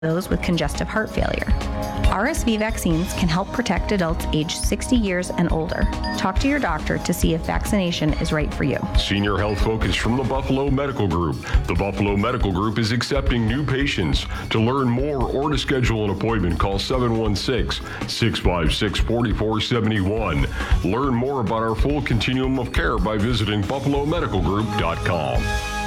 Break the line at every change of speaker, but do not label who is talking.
those with congestive heart failure. RSV vaccines can help protect adults aged 60 years and older. Talk to your doctor to see if vaccination is right for you.
Senior health focus from the Buffalo Medical Group. The Buffalo Medical Group is accepting new patients. To learn more or to schedule an appointment, call 716-656-4471. Learn more about our full continuum of care by visiting buffalomedicalgroup.com.